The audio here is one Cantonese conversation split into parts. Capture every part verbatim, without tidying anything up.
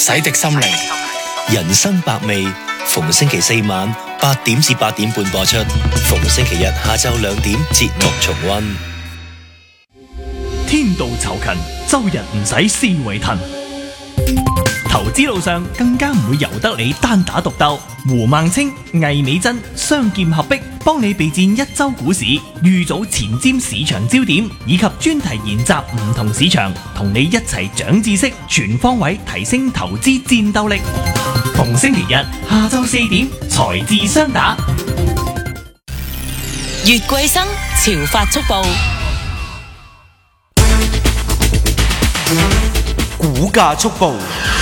洗滌心靈，人生百味。逢星期四晚八點至八點半播出，逢星期日下晝兩點節目重溫。 天道酬勤，周日唔使思維騰。投資路上更加唔會由得你單打獨鬥。胡孟青、魏美珍雙劍合璧，幫你備戰一周股市，預早前瞻市場焦點，以及專題研習唔同市場，同你一齊長知識，全方位提升投資戰鬥力。逢星期日下晝四點，財智雙打。 月桂生潮發速報， 股價速報。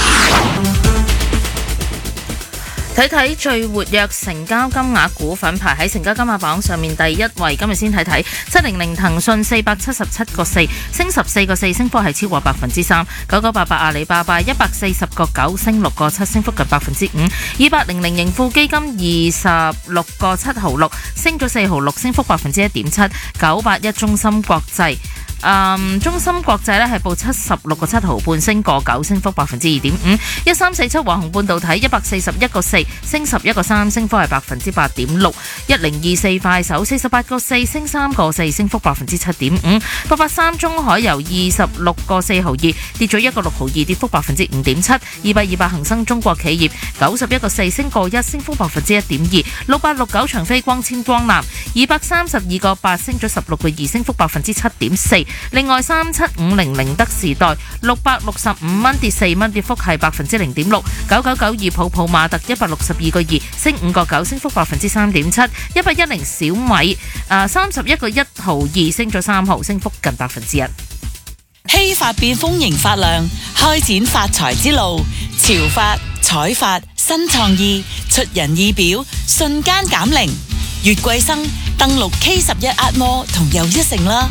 睇睇最活躍成交金額股份，排喺成交金額榜上面第一位。今日先睇睇七零零騰訊四百七十七個四，升十四個四，升幅係超過百分之三。九九八八阿里巴巴一百四十個九，升六個七，升幅近百分之五。二八零零盈富基金二十六個七毫六，升咗四毫六，升幅百分之一點七。九八一中芯國際。Um, 中芯國際咧係報七十六個七毫半，升個九，升幅百分之二點五。一三四七華虹半導體一百四十一個四，升十一個三，升幅係百分之八點六。一零二四快手四十八個四，升三個四，升幅百分之七點五。八八三中海油二十六個四毫二，跌咗一個六毫二，跌幅百分之五點七。二百二百恒生中國企業九十一個四，升個一，升幅百分之一點二。六八六九長飛光纖光纜二百三十二個八，升咗十六個二，升幅百分之七點四。另外三七五零零德時代六百六十五蚊，跌四蚊，跌幅係百分之零點六。九九九二普普馬特一百六十二個二，升五個九，升幅百分之三點七。一百一零小米誒三十一個一毫二，升咗三毫，升幅近百分之一。 希發變豐盈發亮，開展發財之路。潮發、彩發、新創意，出人意表，瞬間減齡。月桂生登錄 K 十一 壓摩同又一城啦。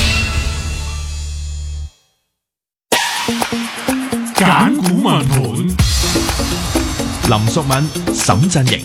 揀股問盤，林淑敏、沈振盈。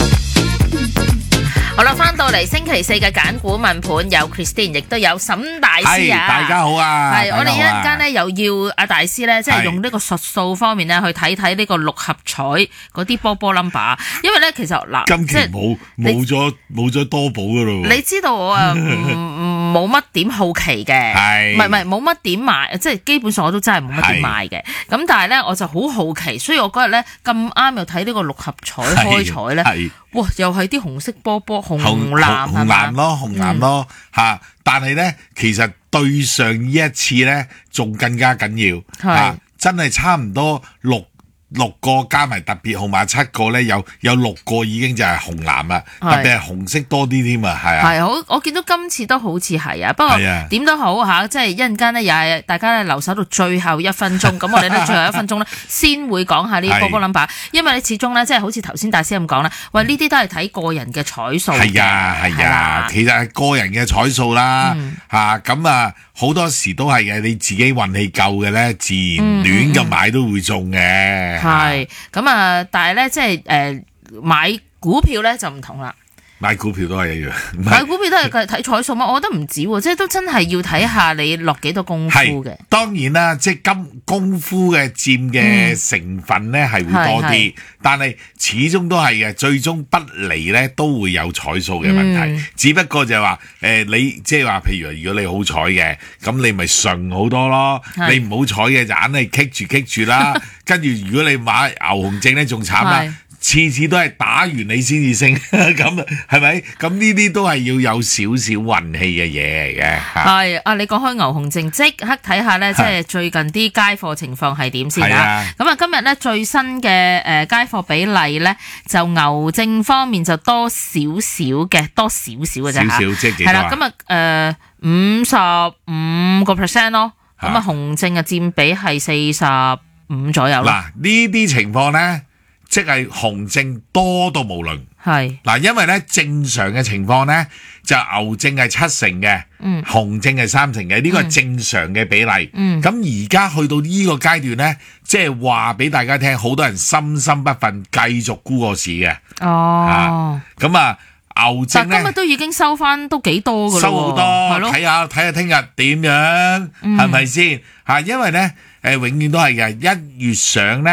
好啦，翻到嚟星期四嘅揀股問盤，有 Christine， 亦都有沈大師啊！ 大家好啊！ 係我哋一陣間咧，又要阿大師咧，即係用呢個術數方面咧，去睇睇呢個六合彩嗰啲波波 number。因為咧，其實嗱， 今期冇冇咗冇咗多寶噶咯。 你知道我啊，唔冇乜點好奇嘅，係唔係唔係冇乜點買，即係基本上我都真係冇乜點買嘅。咁但係咧，我就好好奇，所以我嗰日咧咁啱又睇呢個六合彩開彩咧。哇！又係啲紅色波波，紅藍紅藍咯，紅藍咯嚇、嗯。但係咧，其實對上呢一次咧，仲更加緊要嚇，真係差唔多六六個加埋特別號碼七個咧，有有六個已經就係紅藍啦，特別係紅色多啲添啊，係啊。係好，我見到今次都好似係啊，不過點都好嚇，即係一陣間咧，又係大家咧留守到最後一分鐘，咁我哋咧最後一分鐘咧先會講下呢啲波波 number，因為你始終咧即係好似頭先大師咁講啦，喂呢啲都係睇個人嘅彩數。 係啊係啊，其實係個人嘅彩數啦嚇，咁啊好多時都係嘅，你自己運氣夠嘅咧，自然亂咁買都會中嘅。 係咁啊，但係咧即係誒買股票咧就唔同啦。 買股票都係一樣， 買股票都係睇彩數嘛？我覺得唔止喎，即係都真係要睇下你落幾多功夫嘅。 當然啦，即係金功夫嘅佔嘅成分咧係會多啲，嗯，但係始終都係嘅，最終不離咧都會有彩數嘅問題。嗯，只不過就係話誒，你即係話譬如如果你好彩嘅，咁你咪順好多咯。你唔好彩嘅就硬係棘住棘住啦。跟住如果你買牛熊證咧，仲慘啦。次次都係打完你先至升，咁啊，係咪？咁呢啲都係要有少少運氣嘅嘢嚟嘅。 係啊，你講開牛熊證，即刻睇下咧，即係最近啲街貨情況係點先啦。咁啊，今日咧最新嘅誒街貨比例咧，就牛證方面就多少少嘅，多少少嘅啫。少少即係幾多啊？係啦，咁啊誒五十五個 percent 咯。咁啊，熊證嘅佔比係四十五左右啦。 嗱，呢啲情況咧。即係熊證多到無倫，係嗱，因為咧正常嘅情況咧就牛證係七成嘅，嗯，熊證係三成嘅，呢個係正常嘅比例。嗯，咁而家去到呢個階段咧，即係話俾大家聽，好多人心心不忿，繼續沽個市嘅。哦，咁啊，牛證咧，但今日都已經收翻都幾多噶啦， 收好多，係咯，睇下睇下聽日點樣，係咪先？吓，因為咧。誒、呃、永遠都係嘅，一月上咧